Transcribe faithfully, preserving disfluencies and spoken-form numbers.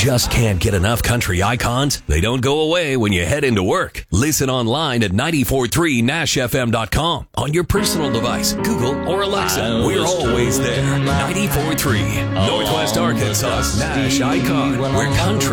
just can't get enough country icons? They don't go away when you head into work. Listen online at nine four three nash f m dot com. On your personal device, Google or Alexa. We're always there. nine four three Northwest Arkansas's Nash Icon, where country